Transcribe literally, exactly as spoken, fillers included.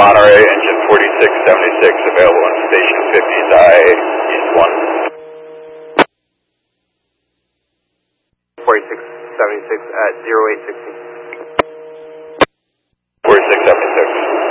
Monterey, engine forty-six seventy-six, available in station fifties I, East one. forty-six seventy-six at zero eight sixteen.